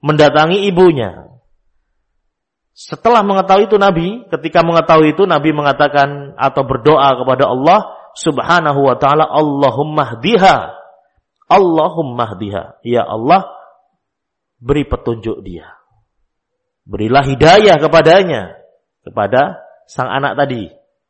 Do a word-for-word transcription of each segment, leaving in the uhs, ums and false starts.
mendatangi ibunya. Setelah mengetahui itu Nabi, ketika mengetahui itu Nabi mengatakan atau berdoa kepada Allah Subhanahu wa taala, Allahumma hdiha. Allahumma hdiha. Ya Allah, beri petunjuk dia. Berilah hidayah kepadanya, kepada sang anak tadi.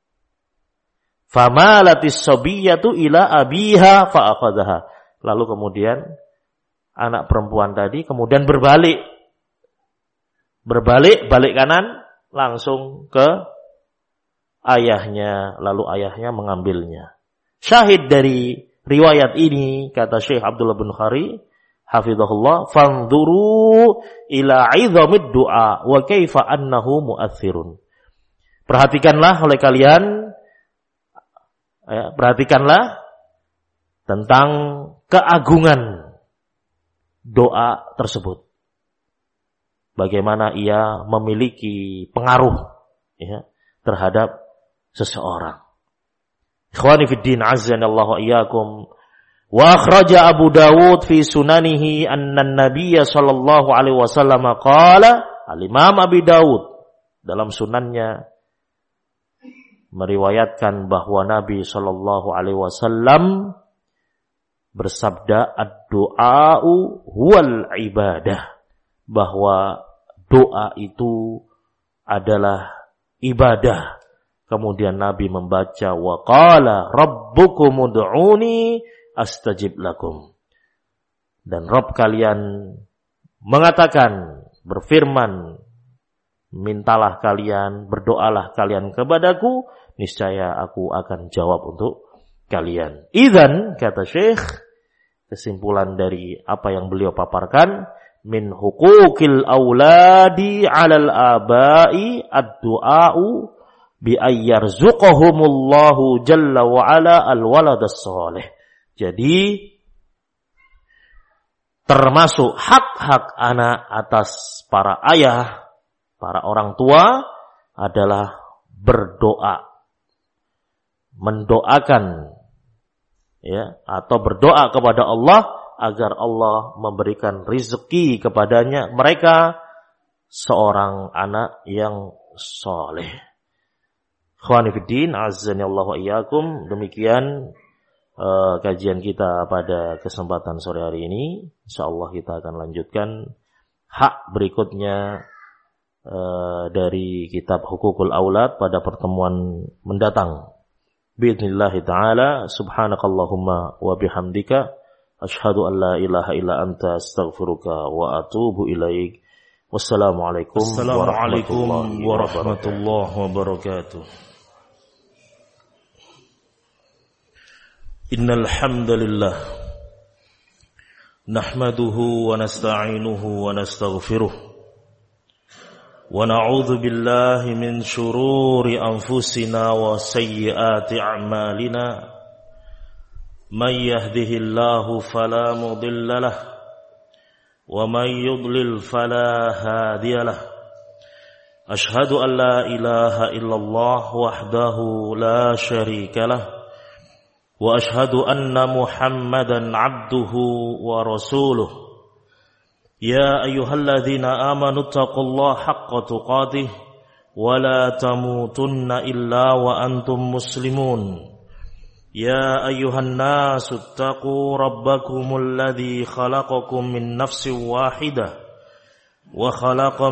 Famalatis sabiyatu ila abiha fa'akhadhaha. Lalu kemudian anak perempuan tadi kemudian berbalik. Berbalik, balik kanan, langsung ke ayahnya. Lalu ayahnya mengambilnya. Syahid dari riwayat ini, kata Syekh Abdullah bin Khari, hafizahullah, fanzuru ila 'idhamid du'a wa kaifa annahu mu'athirun. Perhatikanlah oleh kalian, ya, perhatikanlah tentang keagungan doa tersebut. Bagaimana ia memiliki pengaruh, ya, terhadap seseorang. Ikhwani fid din, azzanallahu wa iyyakum. Wa akhraja Abu Dawud fi sunanihi anna an-nabiy sallallahu alaihi wasallam qala, al-Imam Abi Dawud dalam sunannya meriwayatkan bahwa Nabi sallallahu alaihi wasallam bersabda, ad-du'a'u huwal ibadah, bahwa doa itu adalah ibadah. Kemudian Nabi membaca, wa qala rabbukum ud'uni astajib lakum. Dan Rabb kalian mengatakan, berfirman, mintalah kalian, berdoalah kalian kepadaku, niscaya aku akan jawab untuk kalian. Idzan, kata Syekh, kesimpulan dari apa yang beliau paparkan, min huquqil auladi 'alal aba'i ad-du'a'u bi ayyarzuqahumullahu jalla wa 'ala al-waladas shalih. Jadi termasuk hak-hak anak atas para ayah, para orang tua adalah berdoa, mendoakan, ya, atau berdoa kepada Allah agar Allah memberikan rezeki kepadanya, mereka seorang anak yang soleh. Ikhwani fiddin, azzani Allah wa iyyakum. Demikian uh, kajian kita pada kesempatan sore hari ini. Insyaallah kita akan lanjutkan hak berikutnya uh, dari kitab Hukukul Aulad pada pertemuan mendatang. Bi'idznillah ta'ala, subhanakallahumma wa bihamdika, asyhadu an la ilaha illa anta astaghfiruka wa atubu ilaik. Wassalamualaikum warahmatullahi wabarakatuh. Innal hamdalillah nahmaduhu wa nasta'inuhu wa nastaghfiruh wa na'udzu billahi min shururi anfusina wa sayyiati a'malina. Man yahdihillahu fala mudilla lahu wa man yudlil fala hadiya lahu. Ashhadu an la ilaha illallah wahdahu la syarika lahu wa ashhadu anna Muhammadan abduhu wa rasuluh. Ya ayyuhalladzina amanu taqullaha haqqa tuqatih wa la tamutunna illa wa antum muslimun. Ya ayyuhan nasu attaqu rabbakumul ladzi khalaqakum min nafsin wahidah wa khalaqa